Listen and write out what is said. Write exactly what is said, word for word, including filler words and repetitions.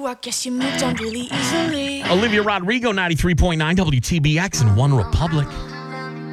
you. I guess you moved on really easily. Olivia Rodrigo, ninety-three point nine W T B X in One Republic.